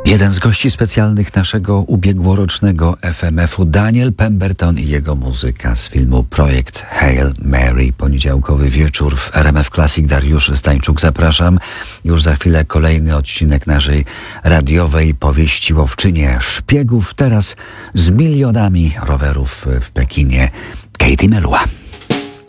Jeden z gości specjalnych naszego ubiegłorocznego FMF-u, Daniel Pemberton i jego muzyka z filmu Projekt Hail Mary. Poniedziałkowy wieczór w RMF Classic. Dariusz Stańczuk, zapraszam. Już za chwilę kolejny odcinek naszej radiowej powieści łowczynie szpiegów. Teraz z milionami rowerów w Pekinie. Katie Melua.